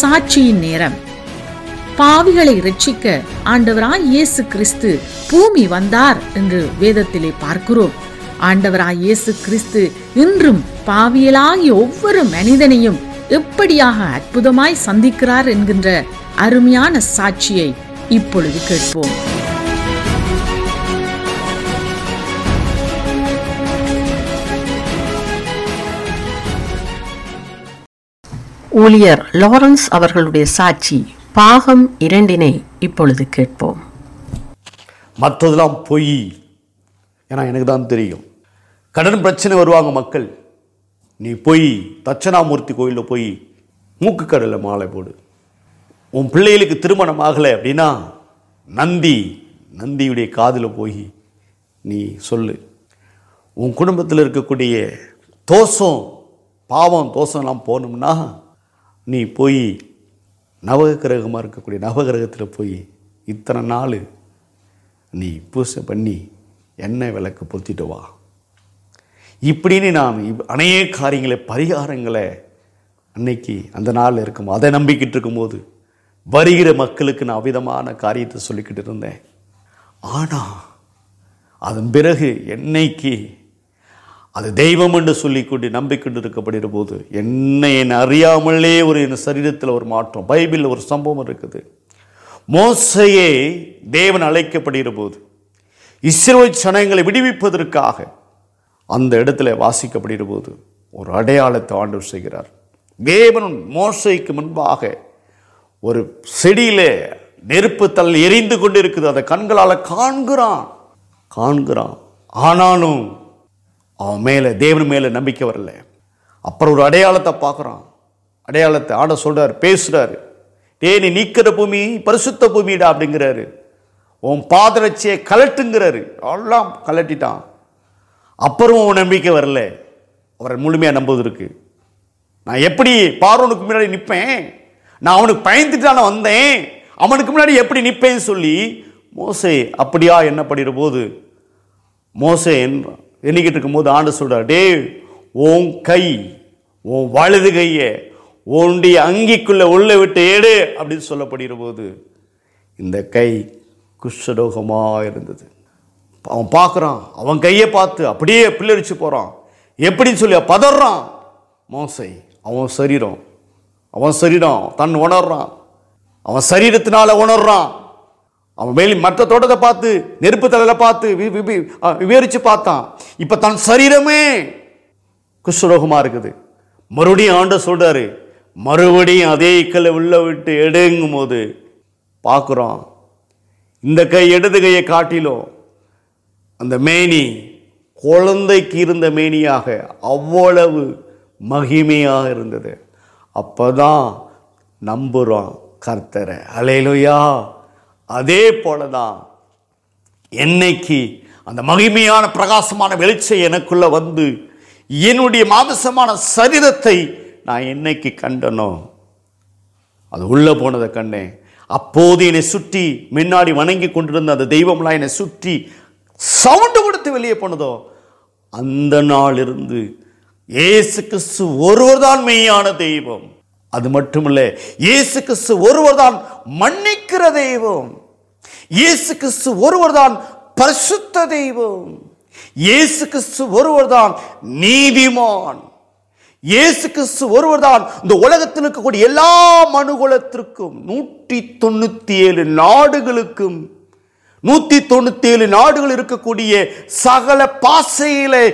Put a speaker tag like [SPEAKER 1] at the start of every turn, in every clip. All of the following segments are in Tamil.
[SPEAKER 1] சாட்சியின் நேரம். பாவிகளை இரட்சிக்க ஆண்டவராய் இயேசு கிறிஸ்து பூமி வந்தார் என்று வேதத்திலே பார்க்கிறோம். ஆண்டவராய் இயேசு கிறிஸ்து இன்றும் பாவியலாகிய ஒவ்வொரு மனிதனையும் எப்படியாக அற்புதமாய் சந்திக்கிறார் என்கின்ற அருமையான சாட்சியை இப்பொழுது கேட்போம். ஊழியர் லாரன்ஸ் அவர்களுடைய சாட்சி பாகம் 2 இப்பொழுது கேட்போம்.
[SPEAKER 2] மற்றதெல்லாம் பொய். ஏன்னா எனக்கு தான் தெரியும். கடன் பிரச்சனை வருவாங்க மக்கள். நீ போய் தட்சணாமூர்த்தி கோயிலில் போய் மூக்கு கடலில் மாலை போடு. உன் பிள்ளைகளுக்கு திருமணம் ஆகலை அப்படின்னா நந்தியுடைய காதில் போய் நீ சொல்லு. உன் குடும்பத்தில் இருக்கக்கூடிய பாவம் தோஷம்லாம் போகணும்னா நீ போய் நவகிரகமாக இருக்கக்கூடிய நவகிரகத்தில் போய் இத்தனை நாள் நீ பூசை பண்ணி எண்ணெய் விளக்கு பொத்திட்டு வா. இப்படின்னு நான் அநேக காரியங்களை பரிகாரங்களை அன்னைக்கு அந்த நாள் இருக்கும் அதை நம்பிக்கிட்டு இருக்கும்போது வருகிற மக்களுக்கு நான் விதமான காரியத்தை சொல்லிக்கிட்டு இருந்தேன். ஆனால் அதன் பிறகு என்னைக்கு அது தெய்வம் என்று சொல்லிக்கொண்டு நம்பிக்கொண்டு இருக்கப்படுகிற போது என்னை அறியாமலே என் சரீரத்தில் ஒரு மாற்றம். பைபிளில் ஒரு சம்பவம் இருக்குது. மோசேயே தேவன் அழைக்கப்படுகிற போது இஸ்ரவேல் ஜனங்களை விடுவிப்பதற்காக அந்த இடத்துல வாசிக்கப்படுகிற போது ஒரு அடையாளத்தை ஆண்டவர் செய்கிறார். தேவன் மோசேக்கு முன்பாக ஒரு செடியிலே நெருப்பு தள்ளி எரிந்து கொண்டு இருக்குது. அதை கண்களால் காண்கிறான். ஆனாலும் அவன் மேலே தேவன் மேலே நம்பிக்கை வரல. அப்புறம் ஒரு அடையாளத்தை பார்க்குறான். அடையாளத்தை ஆட சொல்றாரு, பேசுறாரு. நீ நீக்கிற பூமி பரிசுத்த பூமிடா அப்படிங்கிறாரு. உன் பாதரட்சியை கலட்டுங்கிறாரு. எல்லாம் கலட்டிட்டான். அப்புறம் உன் நம்பிக்கை வரல. அவரை முழுமையாக நம்புவதற்கு நான் எப்படி பார்வோனுக்கு முன்னாடி நிற்பேன், நான் அவனுக்கு பயந்துட்டான வந்தேன், அவனுக்கு முன்னாடி எப்படி நிற்பேன்னு சொல்லி மோசே அப்படியா எண்ணப்படுகிற போது மோசே எண்ணிக்கிட்டு இருக்கும்போது ஆண்டு சொல்றார், உன் கை உன் வலது கையை உன்னுடைய அங்கிக்குள்ள உள்ள விட்டு ஏடு அப்படின்னு சொல்லப்படுகிற போது இந்த கை குஷ்டரோகமாக இருந்தது. அவன் பார்க்குறான். அவன் கையை பார்த்து அப்படியே பிள்ளரிச்சு போகிறான். எப்படின்னு சொல்லி பதறான். மோசே அவன் சரீரம் தன் உணர்றான். அவன் சரீரத்தினால உணர்றான். அவன் மேலே மற்ற தோட்டத்தை பார்த்து நெருப்பு தலையில பார்த்து விவரிச்சு பார்த்தான். இப்போ தன் சரீரமே குஷ்டரோகமாக இருக்குது. மறுபடியும் ஆண்டவர் சொல்றாரு, மறுபடியும் அதே கல்லை உள்ள விட்டு எடுங்கும் போது பார்க்குறோம். இந்த கை இடது கையை காட்டிலும் அந்த மேனி குழந்தைக்கு இருந்த மேனியாக அவ்வளவு மகிமையாக இருந்தது. அப்போதான் நம்புகிறோம் கர்த்தரை. அல்லேலூயா. அதே போலதான் என்னைக்கு அந்த மகிமையான பிரகாசமான வெளிச்சம் எனக்குள்ள வந்து என்னுடைய மாமிசமான சரீரத்தை நான் என்னைக்கு கண்டனோ, அது உள்ள போனதை கண்டேன். அப்போது என்னை சுற்றி முன்னாடி வணங்கி கொண்டிருந்த அந்த தெய்வம்லாம் என்னை சுற்றி சவுண்டு கொடுத்து வெளியே போனதோ, அந்த நாள் இருந்து இயேசு கிறிஸ்து ஒருவர் தான் மெய்யான தெய்வம். அது மட்டுமல்ல, இயேசு கிறிஸ்து ஒருவர் தான் மன்னிக்கிற தெய்வம். இயேசு கிறிஸ்து ஒருவர் தான் பரிசுத்த தெய்வம். இயேசு கிறிஸ்து ஒருவர் தான் நீதிமான். இயேசு கிறிஸ்து ஒருவர் தான் இந்த உலகத்தில் இருக்கக்கூடிய எல்லா மனுகுலத்திற்கும் 197 நாடுகளுக்கும் 197 நாடுகள் இருக்கக்கூடிய சகல பாசையிலே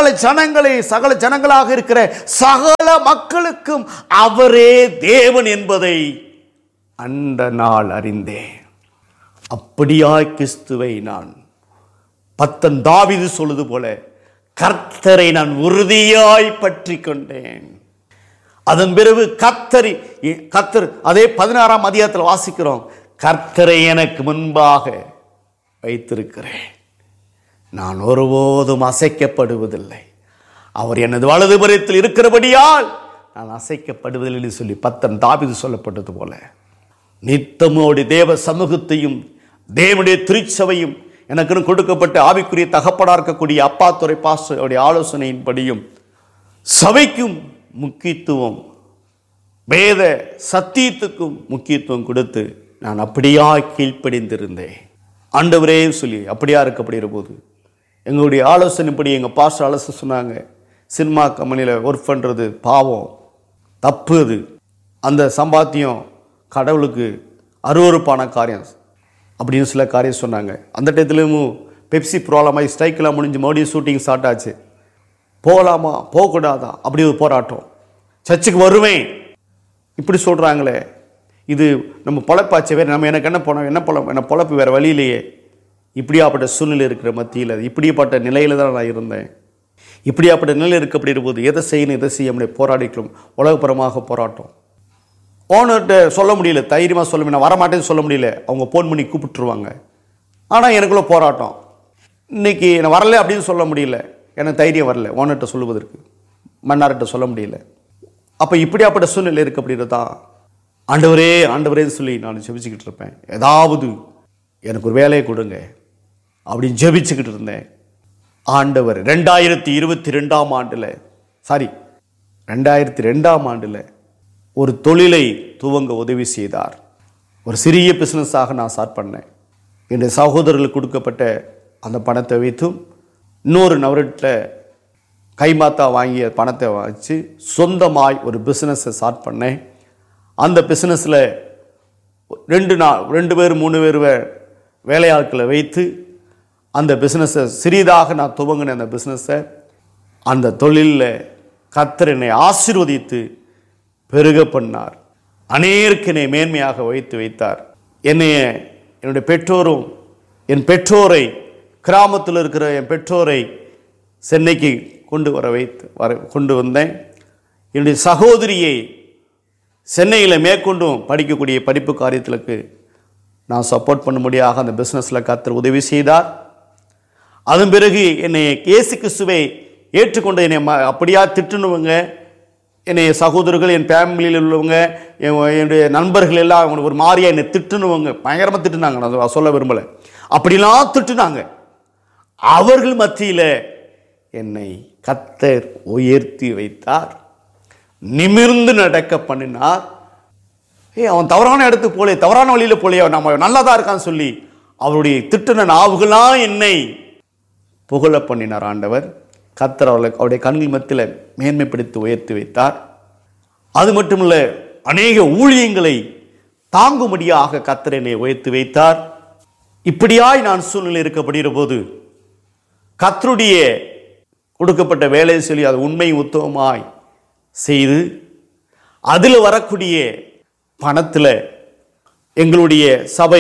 [SPEAKER 2] சகல ஜனங்களாக இருக்கிற சகல மக்களுக்கும் அவரே தேவன் என்பதை அந்த நாள் அறிந்தேன். அப்படியாய் கிறிஸ்துவை நான் பக்தன் தாவீது சொல்வது போல கர்த்தரை நான் உறுதியாய் பற்றி கொண்டேன். அதன் பிறகு கர்த்தர் அதே 16ஆம் அதிகாரத்தில் வாசிக்கிறோம், கர்த்தரை எனக்கு முன்பாக வைத்திருக்கிறேன், நான் ஒருபோதும் அசைக்கப்படுவதில்லை. அவர் எனது வலதுபுறத்தில் இருக்கிறபடியால் நான் அசைக்கப்படுவதில்லை சொல்லி பக்தன் தாவீது சொல்லப்பட்டது போல நித்தமோடு தேவ சமூகத்தையும் தேவனுடைய திருச்சபையும் எனக்கு கொடுக்கப்பட்ட ஆவிக்குரிய தகப்படா இருக்கக்கூடிய அப்பாத்துறை பாஸ்டருடைய ஆலோசனையின்படியும் சபைக்கும் முக்கியத்துவம் வேத சத்தியத்துக்கும் முக்கியத்துவம் கொடுத்து நான் அப்படியா கீழ்ப்படிந்திருந்தேன். ஆண்டவரே சொல்லி அப்படியா இருக்கப்படுகிற போது எங்களுடைய ஆலோசனைப்படி எங்கள் பாஸ்டர் ஆலோசனை சொன்னாங்க, சினிமா கம்பெனியில் ஒர்க் பண்ணுறது பாவம், தப்பு, அது அந்த சம்பாத்தியம் கடவுளுக்கு அருவருப்பான காரியம் அப்படின்னு சில காரியம் சொன்னாங்க. அந்த டயத்துலேயும் பெப்சி ப்ராப்ளமாகி ஸ்ட்ரைக்கெலாம் முடிஞ்சு மறுபடியும் ஷூட்டிங் ஸ்டார்ட் ஆச்சு. போகலாமா போகக்கூடாதா அப்படி ஒரு போராட்டம். சர்ச்சுக்கு வருவேன் இப்படி சொல்கிறாங்களே, இது நம்ம பொழப்பாச்சு, வேறு நம்ம எனக்கு என்ன போனோம், என்ன பொழப்பு, வேறு வழியிலேயே. இப்படியாப்பட்ட சூழ்நிலை இருக்கிற மத்தியில் இப்படிப்பட்ட நிலையில் தான் நான் இருந்தேன். இப்படியாப்பட்ட நிலையில் இருக்கப்படுகிற போது எதை செய்யணும் எதை செய்ய முடியும் போராடிக்கிறோம். உலகப்புறமாக போராட்டம். ஓனர்கிட்ட சொல்ல முடியல, தைரியமாக சொல்ல முடியல, வரமாட்டேன்னு சொல்ல முடியல. அவங்க ஃபோன் பண்ணி கூப்பிட்டுருவாங்க. ஆனால் எனக்குள்ள போராட்டம். இன்றைக்கி நான் வரல அப்படின்னு சொல்ல முடியல, எனக்கு தைரியம் வரல ஓனர்கிட்ட சொல்லுவதற்கு, மன்னார்கிட்ட சொல்ல முடியல. அப்போ இப்படியாப்பட்ட சூழ்நிலை இருக்கு. அப்படின்றது தான் ஆண்டவரே ஆண்டவரேன்னு சொல்லி நான் ஜெபிச்சுக்கிட்டு இருப்பேன். ஏதாவது எனக்கு ஒரு வேலையை கொடுங்க அப்படின்னு ஜெபிச்சுக்கிட்டு இருந்தேன். ஆண்டவர் 2022ஆம் ஆண்டில் ஒரு தொழிலை துவங்க உதவி செய்தார். ஒரு சிறிய பிஸ்னஸாக நான் ஸ்டார்ட் பண்ணேன். என்னுடைய சகோதரர்களுக்கு கொடுக்கப்பட்ட அந்த பணத்தை வைத்தும் இன்னொரு நபர்கிட்ட கைமாத்தா வாங்கிய பணத்தை வச்சு சொந்தமாய் ஒரு பிஸ்னஸை ஸ்டார்ட் பண்ணேன். அந்த பிஸ்னஸில் 2 பேர் 3 பேர் வேலையாட்களை வைத்து அந்த பிஸ்னஸை சிறிதாக நான் துவங்கின அந்த பிஸ்னஸை அந்த தொழிலில் கர்த்தர் என்னை ஆசீர்வதித்து பெருக பண்ணார். அநேருக்கு என்னை மேன்மையாக வைத்தார். என்னுடைய பெற்றோரும் என் பெற்றோரை, கிராமத்தில் இருக்கிற என் பெற்றோரை சென்னைக்கு கொண்டு வந்தேன். என்னுடைய சகோதரியை சென்னையில் மேற்கொண்டும் படிக்கக்கூடிய படிப்பு காரியத்திற்கு நான் சப்போர்ட் பண்ணும்படியாக அந்த பிஸ்னஸில் கர்த்தர் உதவி செய்தார். அதன் பிறகு என்னை இயேசு கிறிஸ்துவை ஏற்றுக்கொண்ட என்னை அப்படியா திட்டுனவங்க, என்னை சகோதரர்கள், என் ஃபேமிலியில் உள்ளவங்க, என்னுடைய நண்பர்கள் எல்லாம் ஒரு மாதிரியாக என்னை திட்டுனவங்க, பயங்கரமாக திட்டுனாங்க. நான் சொல்ல விரும்பலை, அப்படிலாம் திட்டுனாங்க. அவர்கள் மத்தியில் என்னை கர்த்தர் உயர்த்தி வைத்தார், நிமிர்ந்து நடக்க பண்ணினார். அவன் தவறான இடத்துக்கு போலே, தவறான வழியில் போலே, நம்ம நல்லா தான் இருக்கான்னு சொல்லி அவருடைய திட்டுன நாவுகளாம் என்னை புகழ பண்ணினார் ஆண்டவர். கர்த்தர் அவருடைய கண்கள் மத்தியில் மேன்மைப்படுத்தி உயர்த்தி வைத்தார். அது மட்டுமல்ல, அநேக ஊழியங்களை தாங்கும்படியாக கர்த்தர் என்னை உயர்த்தி வைத்தார். இப்படியாய் நான் சூழ்நிலை இருக்கப்படுகிற போது கர்த்தருடைய கொடுக்கப்பட்ட வேலையை சொல்லி அது உண்மை உத்தமமாய் செய்து அதில் வரக்கூடிய பணத்தில் எங்களுடைய சபை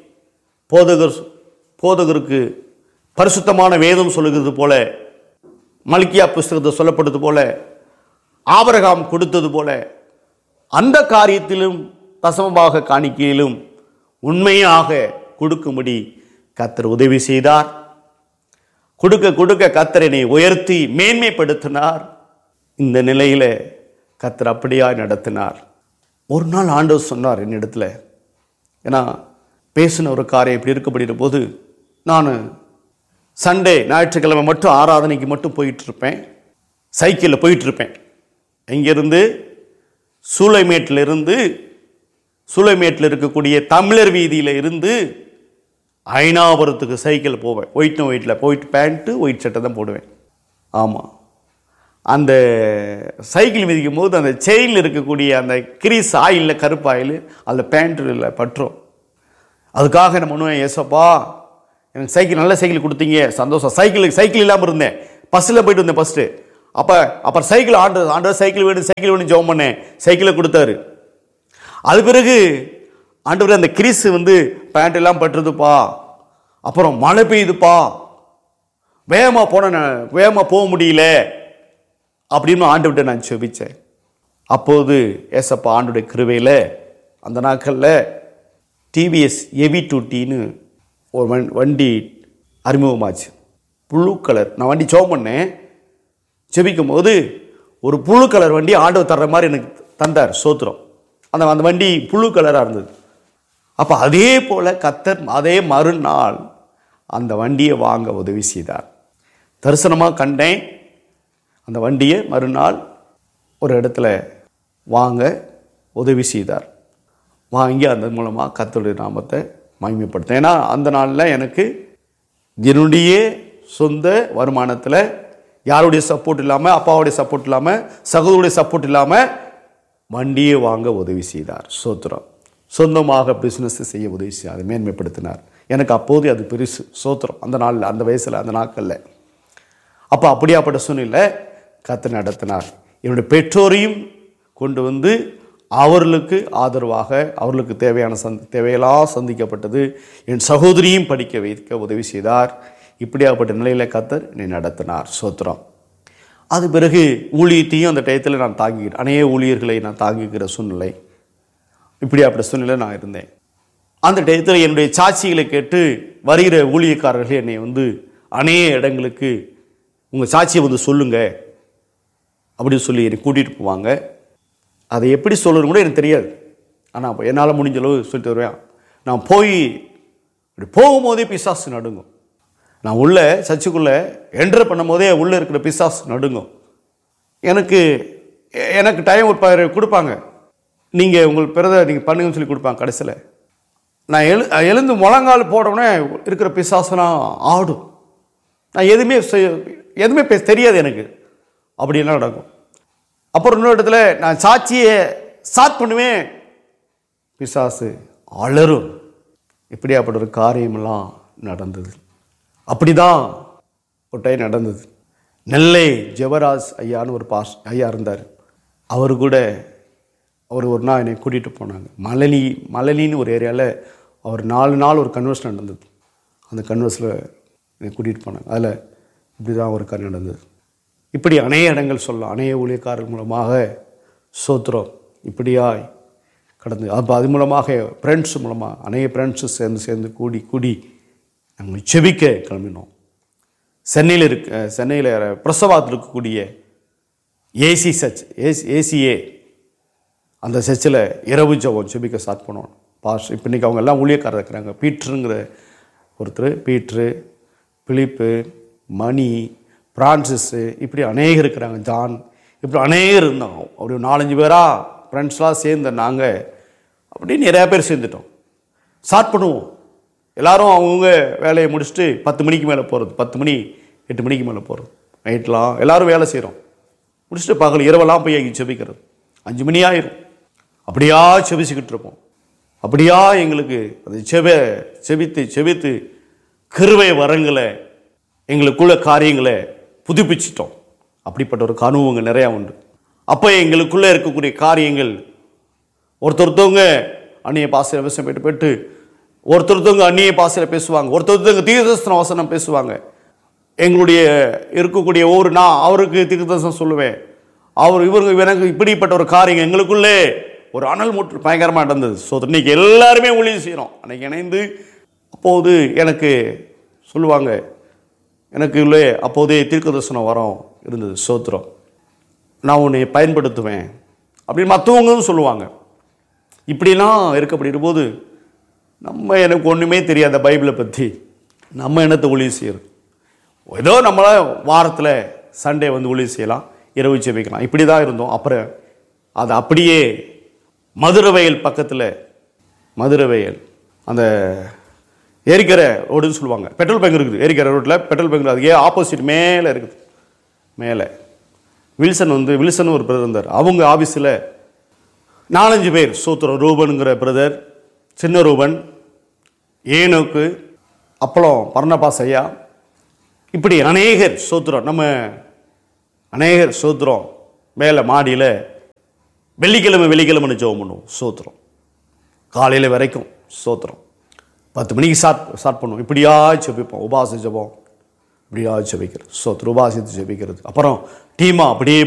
[SPEAKER 2] போதகருக்கு பரிசுத்தமான வேதம் சொல்லுகிறது போல, மல்கியா புஸ்தகத்தை சொல்லப்படுவது போல, ஆபிரகாம் கொடுத்தது போல அந்த காரியத்திலும் தசமபாக காணிக்கையிலும் உண்மையாக கொடுக்கும்படி கர்த்தர் உதவி செய்தார். கொடுக்க கர்த்தர் என்னை உயர்த்தி மேன்மைப்படுத்தினார். இந்த நிலையில் கர்த்தர் அப்படியாய் நடத்தினார். ஒரு நாள் ஆண்டவர் சொன்னார் என்னிடத்தில், ஏன்னா பேசின ஒரு காரியம் இப்படி இருக்கப்படுகிற போது நான் சண்டே ஞாயிற்றுக்கிழமை மட்டும் ஆராதனைக்கு மட்டும் போயிட்டுருப்பேன். சைக்கிளில் போயிட்டுருப்பேன். இங்கேருந்து சூளைமேட்டில் இருக்கக்கூடிய தமிழர் வீதியில் இருந்து ஐனாபுரத்துக்கு சைக்கிள் போவேன். ஒயிட்டில் போயிட்டு பேண்ட்டு ஒயிட் சட்டை தான் போடுவேன். ஆமாம், அந்த சைக்கிள் மிதிக்கும் போது அந்த செயினில் இருக்கக்கூடிய அந்த கிரீஸ் ஆயிலில், கருப்பு ஆயில் அதில் பேண்ட்டில் பற்றும். அதுக்காக என்ன பண்ணுவேன், ஏசப்பா எனக்கு சைக்கிள், நல்ல சைக்கிள் கொடுத்தீங்க, சந்தோஷம். சைக்கிள் இல்லாமல் இருந்தேன், பஸ்ஸில் போயிட்டு வந்தேன் ஃபஸ்ட்டு. அப்புறம் சைக்கிள் ஆண்டவர் சைக்கிள் வேணும் ஜெபம் பண்ணேன், சைக்கிளை கொடுத்தாரு. அது பிறகு ஆண்டவர் அந்த கிரீஸ் பேண்ட் எல்லாம் பட்டுருதுப்பா, அப்புறம் மழை பெய்யுதுப்பா, வேகமாக போக முடியல அப்படின்னு ஆண்டவர்கிட்ட நான் செபிச்சேன். அப்போது ஏசப்பா ஆண்டுடைய கிருபையில் அந்த நாட்களில் டிவிஎஸ் EV2Tன்னு ஒரு வண்டி அறிமுகமாச்சு, ப்ளூ கலர். நான் வண்டி ஜெபம் பண்ணேன், செபிக்கும் போது ஒரு ப்ளூ கலர் வண்டி ஆண்டவர் தர்ற மாதிரி எனக்கு தந்தார், சோத்திரம். அந்த வண்டி ப்ளூ கலராக இருந்தது. அப்போ அதே போல் கர்த்தர் அதே மறுநாள் அந்த வண்டியை வாங்க உதவி செய்தார். தரிசனமாக கண்டேன் அந்த வண்டியை. மறுநாள் ஒரு இடத்துல வாங்க உதவி செய்தார். வாங்கி அந்த மூலமாக கர்த்தருடைய நாமத்தை மகிமைப்படுத்தேன். ஏன்னா அந்த நாளில் எனக்கு என்னுடைய சொந்த வருமானத்தில் யாருடைய சப்போர்ட் இல்லாமல், அப்பாவுடைய சப்போர்ட் இல்லாமல், சகோதரருடைய சப்போர்ட் இல்லாமல் வண்டியை வாங்க உதவி செய்தார். சோத்திரம். சொந்தமாக பிஸ்னஸ் செய்ய உதவி செய்ய அதை மேன்மைப்படுத்தினார். எனக்கு அப்போது அது பெருசு. சோத்திரம். அந்த நாளில், அந்த வயசில், அந்த நாட்களில். அப்போ அப்படியாப்பட்ட சூழ்நிலை கர்த்தர் நடத்தினார். என்னுடைய பெற்றோரையும் கொண்டு வந்து அவர்களுக்கு ஆதரவாக, அவர்களுக்கு தேவையெல்லாம் சந்திக்கப்பட்டது. என் சகோதரியும் படிக்க வைக்க உதவி செய்தார். இப்படியாப்பட்ட நிலையில் கர்த்தர் என்னை நடத்தினார். சோத்திரம். அது பிறகு ஊழியத்தையும் அந்த டயத்தில் நான் தாங்கிக்கிறேன். அநேக ஊழியர்களை நான் தாங்கிக்கிற சூழ்நிலை, இப்படியாப்பட்ட சூழ்நிலை நான் இருந்தேன். அந்த டயத்தில் என்னுடைய சாட்சிகளை கேட்டு வருகிற ஊழியக்காரர்கள் என்னை வந்து அநேக இடங்களுக்கு உங்கள் சாட்சியை வந்து சொல்லுங்க அப்படின்னு சொல்லி என்னை கூட்டிகிட்டு போவாங்க. அதை எப்படி சொல்லணும் கூட எனக்கு தெரியாது. ஆனால் அப்போ என்னால் முடிஞ்ச அளவு சொல்லிட்டு வருவேன். நான் போய் இப்படி போகும்போதே பிசாசு நடுங்கும். நான் உள்ளே சர்ச்சுக்குள்ளே என்டர் பண்ணும் போதே உள்ளே இருக்கிற பிசாசு நடுங்கும். எனக்கு டைம் கொடுப்பாங்க. நீங்கள் உங்கள் பிறதை நீங்கள் பண்ணுங்கன்னு சொல்லி கொடுப்பாங்க. கடைசியில் நான் எழுந்து முழங்கால் போடவுடனே இருக்கிற பிசாசுலாம் ஆடும். நான் எதுவுமே தெரியாது எனக்கு. அப்படியெல்லாம் நடக்கும். அப்புறம் இன்னொரு இடத்துல நான் சாட்சியை ஸ்டார்ட் பண்ணுவேன், பிசாசு அலறும். இப்படியாப்பட்ட ஒரு காரியமெல்லாம் நடந்தது. அப்படிதான் ஒரு டைம் நடந்தது. நெல்லை ஜெவராஜ் ஐயான்னு ஒரு ஐயா இருந்தார். அவர் ஒரு நாள் என்னை கூட்டிகிட்டு போனாங்க. மலலின்னு ஒரு ஏரியாவில் அவர் 4 நாள் ஒரு கன்வர்ஷன் நடந்தது. அந்த கன்வர்ஸில் என்னை கூட்டிகிட்டு போனாங்க. அதில் இப்படி தான் ஒரு காரியம் நடந்தது. இப்படி அநேக இடங்கள் சொல்லலாம். அநேக ஊழியக்காரர் மூலமாக சோத்திரம் இப்படியாய் கடந்து, அப்போ அது மூலமாக ஃப்ரெண்ட்ஸ் மூலமாக அநேக ஃப்ரெண்ட்ஸு சேர்ந்து கூடி நாங்கள் செபிக்க கிளம்பினோம். சென்னையில் பிரசவாத்தில் இருக்கக்கூடிய ஏசி சர்ச், ஏசிஏ, அந்த சர்ச்சில் இரவு ஜெபம் செபிக்க ஸ்டார்ட் பண்ணுவோம். இப்போ இன்றைக்கி அவங்க எல்லாம் ஊழியக்காரர் இருக்கிறாங்க. பீட்ருங்கிற ஒருத்தர், பீட்ரு, பிலிப்பு, மணி, பிரான்சிஸு, இப்படி அநேகர் இருக்கிறாங்க. ஜான், இப்படி அநேகர் இருந்தாங்க. அப்படி 4-5 பேராக ஃப்ரெண்ட்ஸ்லாம் சேர்ந்து நாங்கள் அப்படி நிறையா பேர் சேர்ந்துட்டோம். ஸ்டார்ட் பண்ணுவோம். எல்லோரும் அவங்கவுங்க வேலையை முடிச்சுட்டு 10 மணிக்கு மேலே போகிறது, 10 மணி 8 மணிக்கு மேலே போகிறது. நைட்லாம் எல்லோரும் வேலை செய்கிறோம். முடிச்சுட்டு பகல் இரவெல்லாம் போய் அங்கே செபிக்கிறது. 5 மணி ஆயிரும். அப்படியா செபிச்சுக்கிட்டு இருப்போம். அப்படியா எங்களுக்கு அது செபித்து கிருபை வரங்களை, எங்களுக்குள்ள காரியங்களை புதுப்பிச்சிட்டோம். அப்படிப்பட்ட ஒரு அனுபவங்கள் நிறையா உண்டு. அப்போ எங்களுக்குள்ளே இருக்கக்கூடிய காரியங்கள் ஒருத்தொருத்தவங்க அந்நிய பாசையில் விஷயம் போயிட்டு ஒருத்தொருத்தவங்க அந்நிய பாசையில் பேசுவாங்க, ஒருத்தொருத்தவங்க தீர்க்கதரிசன வசனம் பேசுவாங்க. எங்களுடைய இருக்கக்கூடிய நான் அவருக்கு தீர்க்கதரிசனம் சொல்லுவேன், இவருக்கு எனக்கு இப்படிப்பட்ட ஒரு காரியம் எங்களுக்குள்ளே ஒரு அனல் மூட்டு பயங்கரமாக நடந்தது. ஸோ இன்னைக்கு எல்லாருமே ஊழியம் செய்கிறோம். அன்றைக்கி இணைந்து அப்போது எனக்கு சொல்லுவாங்க, எனக்கு உள்ளே அப்போதே தீர்க்கதரிசனம் வரம் இருந்தது. சோத்திரம், நான் உன்னை பயன்படுத்துவேன் அப்படின்னு மற்றவங்களும் சொல்லுவாங்க. இப்படிலாம் இருக்கப்படுகிற போது எனக்கு ஒன்றுமே தெரியாத பைபிளை பற்றி நம்ம என்னத்தை ஊழியம் செய்யறது? ஏதோ நம்மளால் வாரத்தில் சண்டே வந்து ஊழியம் செய்யலாம், இரவு செபிக்கலாம், இப்படி தான் இருந்தோம். அப்புறம் அது அப்படியே மதுரவயல் பக்கத்தில், மதுரவயல் அந்த ஏரிக்கரை ரோடுன்னு சொல்லுவாங்க, பெட்ரோல் பங்க் இருக்குது. ஏரிக்கரை ரோட்டில் பெட்ரோல் பங்க், அதுக்கே ஆப்போசிட் மேலே இருக்குது. மேலே வில்சன் ஒரு பிரதர் இருந்தார். அவங்க ஆஃபீஸில் 4-5 பேர் சோத்திரம், ரூபனுங்கிற பிரதர், சின்ன ரூபன், ஏனோக்கு, அப்பளம் பர்ணபாஸ் ஐயா, இப்படி அநேகர் சோத்திரம். நம்ம அநேகர் சோத்திரம் மேலே மாடியில் வெள்ளிக்கிழமைன்னு ஜெபம் பண்ணுவோம். சோத்திரம் காலையில் வரைக்கும் சோத்திரம். 10 மணிக்கு ஸ்டார்ட் பண்ணுவோம். இப்படியா செபிப்போம். உபாச ஜெபம் இப்படியா செபிக்கிறது. சோத்திரம் உபாசித்து செபிக்கிறது. அப்புறம் டீமா அப்படியே